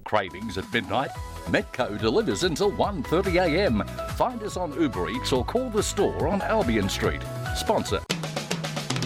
cravings at midnight? Metco delivers until 1:30 a.m. Find us on Uber Eats or call the store on Albion Street. Sponsor.